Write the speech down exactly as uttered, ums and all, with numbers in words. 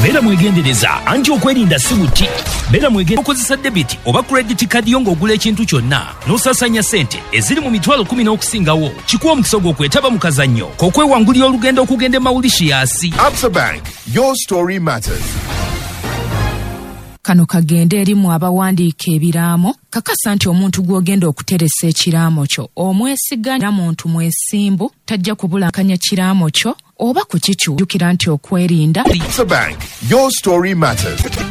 Beera mwegendereza anti okwerinda si buti. Beera mwegendereza okozesa debit oba credit card yo ng'ogula ekintu kyonna n'osasanya ssente eziri mu mitwalo kumi n'okusingawo. Kikuwa omukisa gw'okwetaba mu kazannyo k'okwewangulira olugendo okugenda e Mauritius. Absa Bank, your story matters. Kano kagende erimu abawandiika ebiraamo kakasa nti omuntu gw'ogenda okuteresa ekiraamo kyo omwesiganya muntu mwesimbu tajja kubulankanya kiraamo kyo oba ku kikyujjukira nti okwerinda. Absa Bank, your story matters.